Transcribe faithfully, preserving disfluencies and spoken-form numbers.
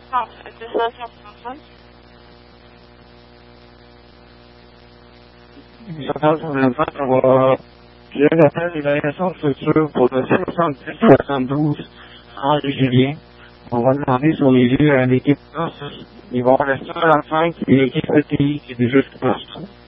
Parfait, c'est ça, ça. J'appelle sur le vingt, on va... J'ai un appel d'évaluation future pour le soixante-dix soixante-douze en Julien. On va demander sur les lieux à l'équipe. Ils vont rester à la fin et l'équipe E T I qui est déjà sur poste.